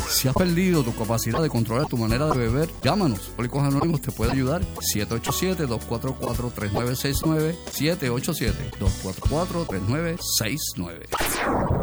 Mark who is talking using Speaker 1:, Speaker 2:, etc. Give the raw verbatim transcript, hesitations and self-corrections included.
Speaker 1: Si has perdido tu capacidad de controlar tu manera de beber, llámanos. Alcohólicos Anónimos te puede ayudar. siete ocho siete, dos cuatro cuatro, tres nueve seis nueve. siete ocho siete, dos cuatro cuatro, tres nueve seis nueve.